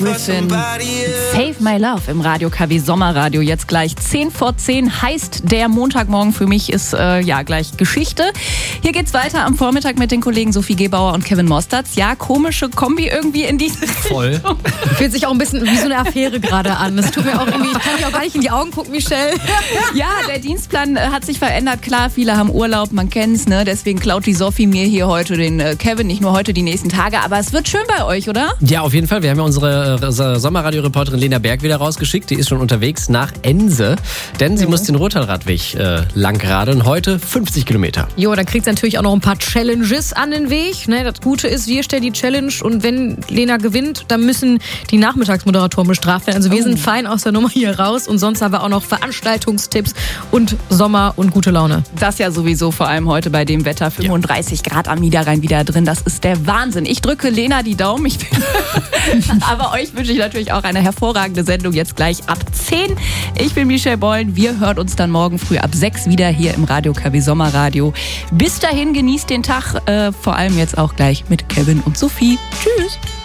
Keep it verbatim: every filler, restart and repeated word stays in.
Griffin, Save My Love im Radio K W Sommerradio. Jetzt gleich zehn vor zehn heißt der Montagmorgen für mich ist äh, ja gleich Geschichte. Hier geht's weiter am Vormittag mit den Kollegen Sophie Gebauer und Kevin Mosterz. Ja, komische Kombi irgendwie in diese Voll. Richtung. Fühlt sich auch ein bisschen wie so eine Affäre gerade an. Das tut mir auch irgendwie, ich kann dir auch gar nicht in die Augen gucken, Michelle. Ja, der Dienstplan äh, hat sich verändert. Klar, viele haben Urlaub, man kennt's, ne? Deswegen klaut die Sophie mir hier heute den äh, Kevin, nicht nur heute, die nächsten Tage. Aber es wird schön bei euch, oder? Ja, auf jeden Fall. Wir haben ja unsere äh, Sommerradio-Reporterin Lena Berg wieder rausgeschickt. Die ist schon unterwegs nach Ense, denn sie mhm. muss den Ruhrtalradweg äh, lang radeln. Heute fünfzig Kilometer. Jo, dann kriegt sie natürlich auch noch ein paar Challenges an den Weg. Ne, das Gute ist, wir stellen die Challenge und wenn Lena gewinnt, dann müssen die Nachmittagsmoderatoren bestraft werden. Also wir oh. sind fein aus der Nummer hier raus und sonst haben wir auch noch Veranstaltungstipps und Sommer und gute Laune. Das ja sowieso, vor allem heute bei dem Wetter. fünfunddreißig ja. Grad am Niederrhein wieder drin. Das ist der Wahnsinn. Ich drücke Lena die Daumen. Ich Aber euch wünsche ich natürlich auch eine hervorragende Sendung jetzt gleich ab zehn. Ich bin Michelle Bollen. Wir hören uns dann morgen früh ab sechs wieder hier im Radio K W Sommerradio. Bis dahin genießt den Tag, äh, vor allem jetzt auch gleich mit Kevin und Sophie. Tschüss.